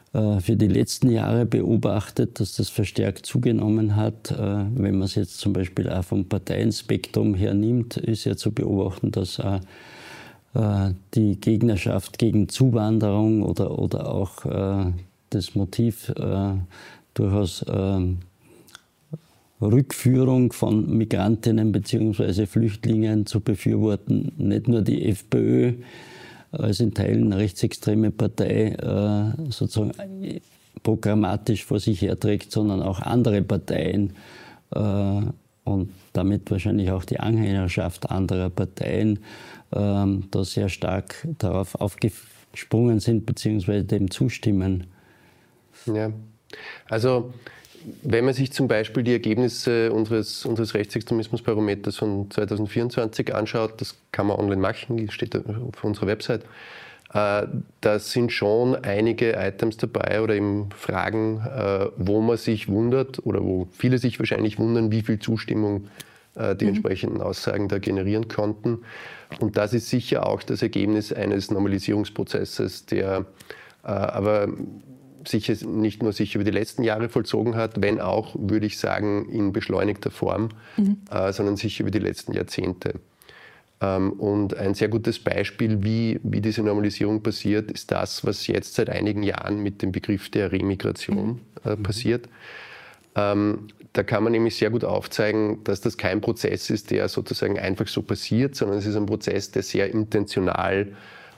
für die letzten Jahre beobachtet, dass das verstärkt zugenommen hat. Wenn man es jetzt zum Beispiel auch vom Parteienspektrum her nimmt, ist ja zu beobachten, dass die Gegnerschaft gegen Zuwanderung oder auch das Motiv durchaus Rückführung von Migrantinnen bzw. Flüchtlingen zu befürworten, nicht nur die FPÖ als in Teilen rechtsextreme Partei sozusagen programmatisch vor sich herträgt, sondern auch andere Parteien und damit wahrscheinlich auch die Anhängerschaft anderer Parteien da sehr stark darauf aufgesprungen sind bzw. dem zustimmen. Ja, also wenn man sich zum Beispiel die Ergebnisse unseres Rechtsextremismusbarometers von 2024 anschaut, das kann man online machen, das steht auf unserer Website, da sind schon einige Items dabei oder eben Fragen, wo man sich wundert oder wo viele sich wahrscheinlich wundern, wie viel Zustimmung die entsprechenden Aussagen da generieren konnten. Und das ist sicher auch das Ergebnis eines Normalisierungsprozesses, der aber sicher nicht nur sich über die letzten Jahre vollzogen hat, wenn auch, würde ich sagen, in beschleunigter Form, sondern sich über die letzten Jahrzehnte. Und ein sehr gutes Beispiel, wie diese Normalisierung passiert, ist das, was jetzt seit einigen Jahren mit dem Begriff der Remigration passiert. Da kann man nämlich sehr gut aufzeigen, dass das kein Prozess ist, der sozusagen einfach so passiert, sondern es ist ein Prozess, der sehr intentional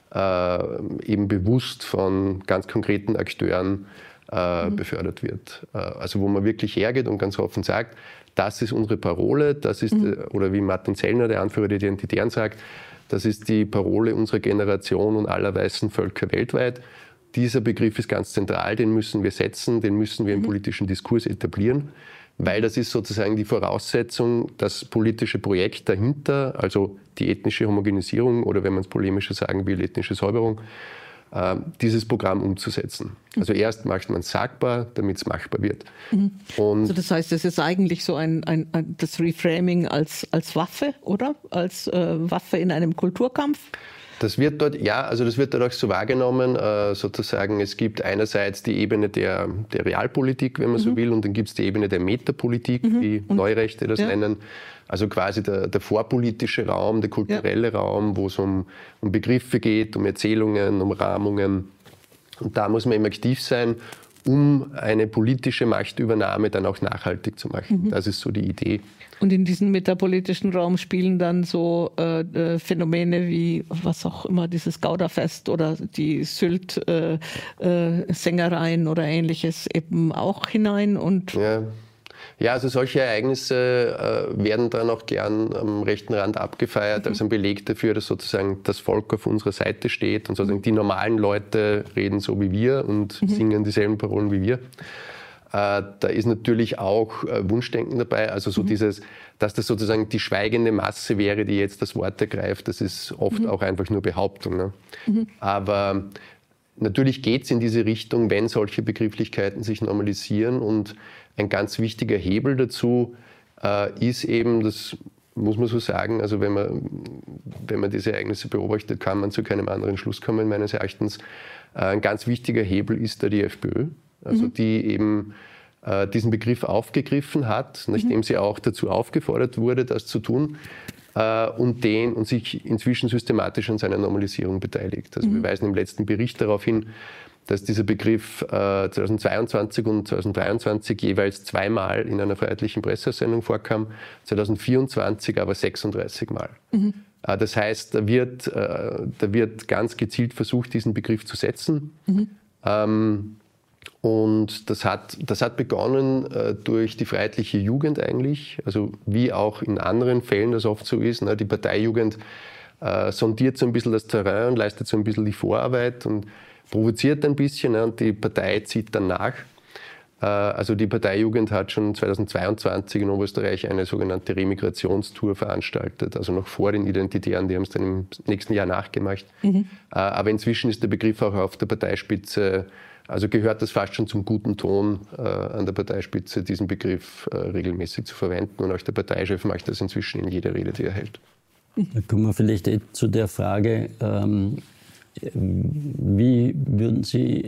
eben bewusst von ganz konkreten Akteuren befördert wird. Also wo man wirklich hergeht und ganz offen sagt, das ist unsere Parole, das ist, oder wie Martin Sellner, der Anführer der Identitären, sagt, das ist die Parole unserer Generation und aller weißen Völker weltweit. Dieser Begriff ist ganz zentral, den müssen wir setzen, den müssen wir im politischen Diskurs etablieren, weil das ist sozusagen die Voraussetzung, das politische Projekt dahinter, also die ethnische Homogenisierung oder wenn man es polemischer sagen will, ethnische Säuberung, dieses Programm umzusetzen. Also erst macht man es sagbar, damit es machbar wird. Und also das heißt, es ist eigentlich so das Reframing als Waffe, oder? Als Waffe in einem Kulturkampf? Das wird dort, ja, also das wird dort auch so wahrgenommen, sozusagen, es gibt einerseits die Ebene der Realpolitik, wenn man so will, und dann gibt es die Ebene der Metapolitik, wie Neurechte das nennen, also quasi der vorpolitische Raum, der kulturelle Raum, wo es um Begriffe geht, um Erzählungen, um Rahmungen, und da muss man eben aktiv sein, um eine politische Machtübernahme dann auch nachhaltig zu machen. Das ist so die Idee. Und in diesem metapolitischen Raum spielen dann so Phänomene wie, was auch immer, dieses Gauderfest oder die Sylt-Sängereien oder Ähnliches eben auch hinein. Und ja, also solche Ereignisse werden dann auch gern am rechten Rand abgefeiert als ein Beleg dafür, dass sozusagen das Volk auf unserer Seite steht und sozusagen die normalen Leute reden so wie wir und singen dieselben Parolen wie wir. Da ist natürlich auch Wunschdenken dabei, also so dieses, dass das sozusagen die schweigende Masse wäre, die jetzt das Wort ergreift, das ist oft auch einfach nur Behauptung. Ne? Aber natürlich geht es in diese Richtung, wenn solche Begrifflichkeiten sich normalisieren, und ein ganz wichtiger Hebel dazu ist eben, das muss man so sagen, also wenn man diese Ereignisse beobachtet, kann man zu keinem anderen Schluss kommen, meines Erachtens. Ein ganz wichtiger Hebel ist da die FPÖ. Also die eben diesen Begriff aufgegriffen hat, nachdem sie auch dazu aufgefordert wurde, das zu tun, und sich inzwischen systematisch an seiner Normalisierung beteiligt. Also wir weisen im letzten Bericht darauf hin, dass dieser Begriff 2022 und 2023 jeweils zweimal in einer freiheitlichen Pressesendung vorkam, 2024 aber 36 Mal. Das heißt, da wird ganz gezielt versucht, diesen Begriff zu setzen. Und das hat begonnen durch die freiheitliche Jugend eigentlich, also wie auch in anderen Fällen das oft so ist. Ne? Die Parteijugend sondiert so ein bisschen das Terrain und leistet so ein bisschen die Vorarbeit und provoziert ein bisschen, ne? Und die Partei zieht dann nach. Also die Parteijugend hat schon 2022 in Oberösterreich eine sogenannte Remigrationstour veranstaltet, also noch vor den Identitären, die haben es dann im nächsten Jahr nachgemacht. Aber inzwischen ist der Begriff auch auf der Parteispitze, also gehört das fast schon zum guten Ton an der Parteispitze, diesen Begriff regelmäßig zu verwenden, und auch der Parteichef macht das inzwischen in jeder Rede, die er hält. Da kommen wir vielleicht zu der Frage, wie würden Sie